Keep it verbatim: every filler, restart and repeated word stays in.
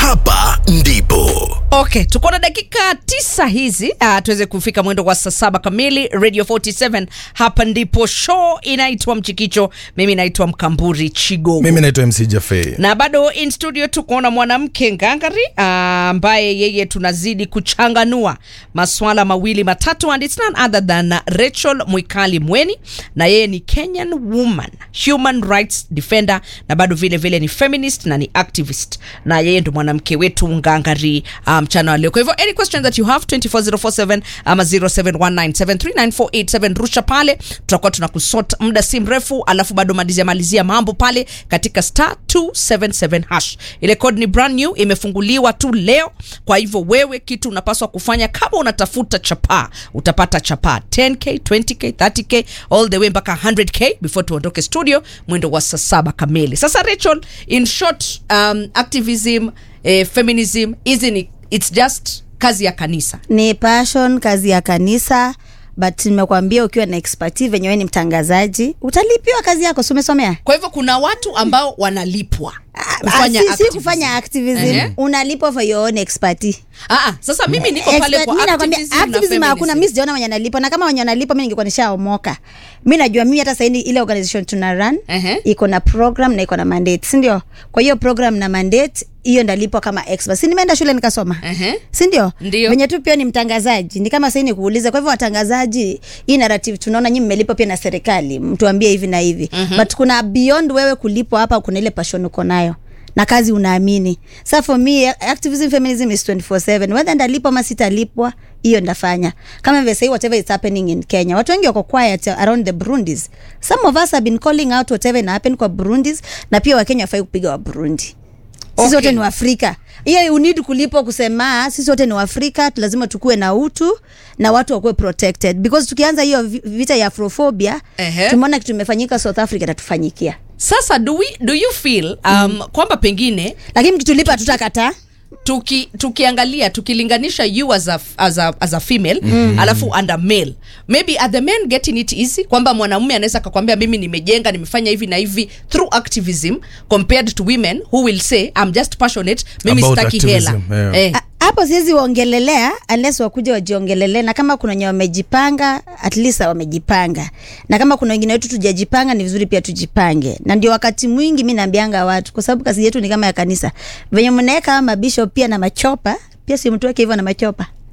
Hapa ndipo. Okay, tuko na dakika tisa hizi uh, tuweze kufika mwendo wa saa saba kamili. Radio forty-seven, hapa ndipo. Show inaitwa Mchikicho. Mimi naitwa Mkamburi Chigogo. Mimi naitwa M C Jaffe. Na bado in studio tuko na mwanamke ngangari ambaye uh, yeye tunazidi kuchanganua maswala mawili matatu, and it's none other than Rachel Mwikali Mweni, na yeye ni Kenyan woman, human rights defender, na bado vile vile ni feminist na ni activist, na yeye ndo mwanamke wetu ngangari mchana um, leo. Kwa hivyo any questions that you have two four zero four seven ama zero seven one nine seven three nine four eight seven, rusha pale, tutakuwa tunakusort muda si mrefu, alafu bado malizia malizia mambo pale katika star two seven seven hash. Ile code ni brand new, imefunguliwa tu leo. Kwa hivyo wewe kitu unapaswa kufanya, kama unatafuta chapa, utapata chapa ten K, twenty K, thirty K, all the way mpaka one hundred K before tuondoke studio mwendo wa saa saba kamili. Sasa Rachel, in short, um, activism, eh, feminism, isn't it's just kazi ya kanisa? Ni passion, kazi ya kanisa, but nimekwambia ukiwa na expertise venye wewe ni mtangazaji, utalipiwa kazi yako, si umesomea? Kwa hivyo kuna watu ambao wanalipwa kufanya si, activism. Si kufanya activism, uh-huh. Unalipwa for your own expertise. Ah ah, sasa mimi niko pale Expert, kwa activism. Activism hakuna, mimi sijaona wenye wanalipwa, na kama wenye wanalipwa mimi ningekuwa nishaomoka. Mimi najua mimi hata sasa ile organization tuna run, uh-huh. iko na program na iko na mandate, si ndio? Kwa hiyo program na mandate hiyo ndalipwa kama expert. Si nimeenda shule nikasoma. Uh-huh. Si ndio? Venye tu pia ni mtangazaji. Ni kama sasa ni kuuliza. Kwa hivyo watangazaji, hii narrative tunaona nyinyi mmelipwa pia na serikali. Mtuambie hivi na hivi. Uh-huh. But kuna beyond wewe kulipwa hapa, kuna ile passion uko nayo na kazi unaamini. So for me, activism feminism is twenty-four seven. Whether ndalipwa ama sitalipwa, hiyo ndafanya. Kama vile say whatever is happening in Kenya. Watu wengi wako quiet around the Burundis. Some of us have been calling out whatever is happening kwa Burundis, na pia Wakenya wafai kupiga wa Burundi. Sisi wote okay. Ni Waafrika. Hiyo you need kulipo kusema sisi wote ni Waafrika, lazima tukue na utu na watu wakuwe protected, because tukianza hiyo vita ya Afrophobia, uh-huh. tumeona kitu kimefanyika South Africa tatufanyikia. Sasa do we do you feel um mm. kwamba pengine lakini kitulipa tutakataa? Tuki tukiangalia tukilinganisha you as a as a as a female mm. alafu and a male, maybe are the men getting it easy, kwamba mwanamume anaweza kukwambia mimi nimejenga nimefanya hivi na hivi through activism, compared to women who will say I'm just passionate, mimi sitaki hela. Yeah. Eh. Hapo siwezi waongelelea unless wakuje wajiongelelea, na kama kuna wenye wamejipanga at least wamejipanga, na kama kuna wengine wetu tujajipanga ni vizuri pia tujipange. Na ndio wakati mwingi mimi naambianga watu, kwa sababu kazi yetu ni kama ya kanisa, venye mnaweka kama bishop pia na machopa, pia si mtu wake hivyo na machopa.